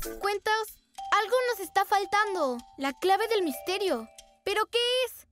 Cuentos, algo nos está faltando. La clave del misterio. ¿Pero qué es?